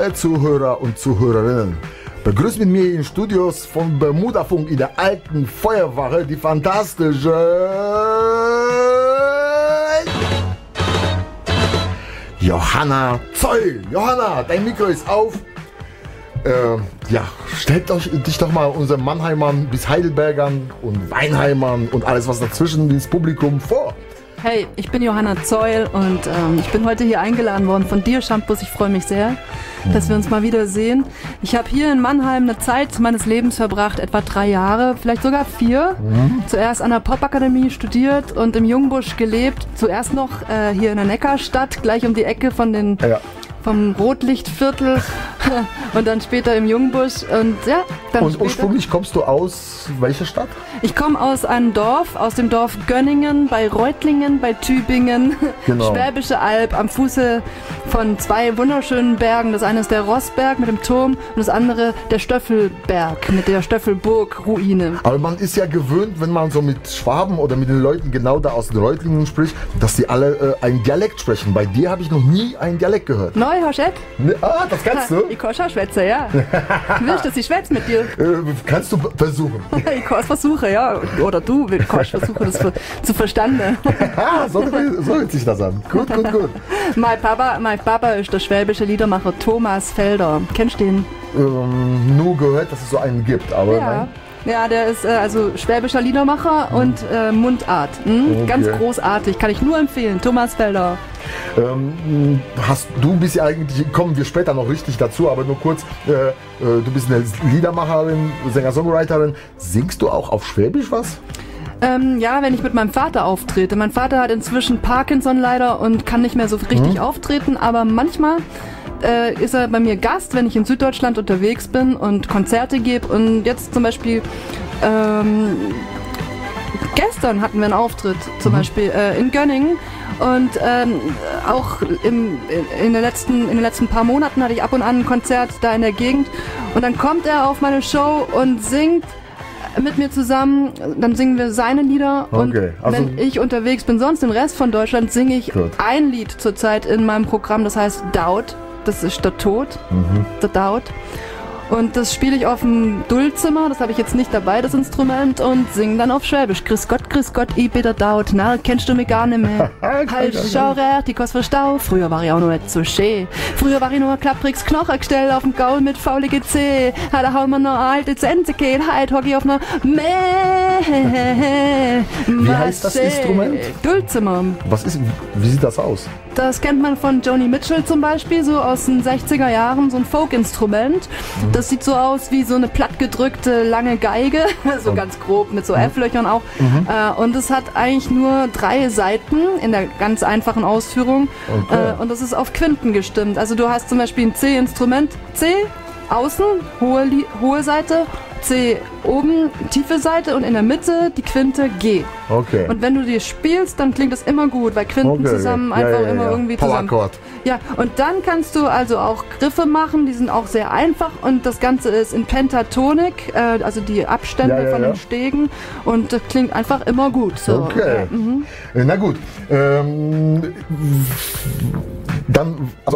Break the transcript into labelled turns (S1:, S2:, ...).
S1: Liebe Zuhörer und Zuhörerinnen, begrüßt mit mir in den Studios von Bermudafunk in der alten Feuerwache die fantastische Johanna Zoll. Johanna, dein Mikro ist auf. Stellt dich doch mal unseren Mannheimern bis Heidelbergern und Weinheimern und alles was dazwischen ins Publikum vor.
S2: Hey, ich bin Johanna Zoll und ich bin heute hier eingeladen worden von dir, Shampoos. Ich freue mich sehr, dass wir uns mal wieder sehen. Ich habe hier in Mannheim eine Zeit meines Lebens verbracht, etwa 3 Jahre, vielleicht sogar 4. Zuerst an der Popakademie studiert und im Jungbusch gelebt. Zuerst noch hier in der Neckarstadt, gleich um die Ecke vom Rotlichtviertel und dann später im Jungbusch und ja, dann
S1: Und
S2: später.
S1: ursprünglich kommst du aus welcher Stadt?
S2: Ich komme aus einem Dorf, aus dem Dorf Gönningen bei Reutlingen, bei Tübingen,
S1: Genau.
S2: Schwäbische Alb, am Fuße von 2 wunderschönen Bergen. Das eine ist der Rossberg mit dem Turm und das andere der Stöffelberg mit der Stöffelburg-Ruine.
S1: Aber man ist ja gewöhnt, wenn man so mit Schwaben oder mit den Leuten genau da aus den Reutlingen spricht, dass die alle einen Dialekt sprechen. Bei dir habe ich noch nie einen Dialekt gehört.
S2: Neu, Hoschett?
S1: Das kannst du?
S2: Ich kann schon schwätzen, ja. Willst du, dass ich schwätze mit dir?
S1: Kannst du versuchen.
S2: Ich kann es versuchen, ja. Oder du kannst versuchen, das zu verstanden.
S1: So hört sich das an. Gut.
S2: Mein Papa ist der schwäbische Liedermacher Thomas Felder. Kennst du den?
S1: Nur gehört, dass es so einen gibt, aber nein.
S2: Ja, der ist also schwäbischer Liedermacher und Mundart.
S1: Okay.
S2: Ganz großartig, kann ich nur empfehlen. Thomas Felder.
S1: Du bist ja eigentlich, kommen wir später noch richtig dazu, aber nur kurz, du bist eine Liedermacherin, Sänger-Songwriterin. Singst du auch auf Schwäbisch was?
S2: Ja, wenn ich mit meinem Vater auftrete. Mein Vater hat inzwischen Parkinson leider und kann nicht mehr so richtig auftreten, aber manchmal ist er bei mir Gast, wenn ich in Süddeutschland unterwegs bin und Konzerte gebe. Und jetzt zum Beispiel gestern hatten wir einen Auftritt, zum Beispiel in Gönningen. Und auch in den letzten paar Monaten hatte ich ab und an ein Konzert da in der Gegend. Und dann kommt er auf meine Show und singt mit mir zusammen, dann singen wir seine Lieder und wenn ich unterwegs bin, sonst im Rest von Deutschland singe ich ein Lied zurzeit in meinem Programm, das heißt Daut, das ist der Tod, der Daut. Und das spiele ich auf dem Duldzimmer, das habe ich jetzt nicht dabei, das Instrument, und singe dann auf Schwäbisch. Grüß Gott, ich bin der Daut, na, kennst du mich gar nicht mehr. Halt, schau, die kost verstau. Früher war ich auch noch nicht so schön. Früher war ich nur ein klappriges Knochengestell auf dem Gaul mit faulige Zeh. Da hauen wir noch alte Zente gehen, halt hock ich auf einer
S1: Wie heißt das Instrument?
S2: Duldzimmer.
S1: Wie sieht das aus?
S2: Das kennt man von Joni Mitchell zum Beispiel, so aus den 60er Jahren, so ein Folk-Instrument. Das sieht so aus wie so eine plattgedrückte lange Geige, so ganz grob mit so F-Löchern auch. Und es hat eigentlich nur 3 Saiten in der ganz einfachen Ausführung. Und das ist auf Quinten gestimmt. Also du hast zum Beispiel ein C-Instrument, C, außen, hohe Seite, C oben, tiefe Seite und in der Mitte die Quinte G.
S1: Okay.
S2: Und wenn du die spielst, dann klingt das immer gut, weil Quinten zusammen einfach immer irgendwie zusammen.
S1: Powerchord.
S2: Ja, und dann kannst du also auch Griffe machen, die sind auch sehr einfach und das Ganze ist in Pentatonik, also die Abstände von den Stegen, und das klingt einfach immer gut. So.
S1: Okay. Na gut. Dann, also